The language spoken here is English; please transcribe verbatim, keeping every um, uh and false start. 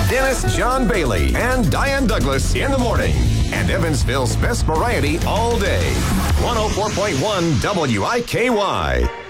Dennis John Bailey and Diane Douglas in the morning. And Evansville's best variety all day. one oh four point one W I K Y.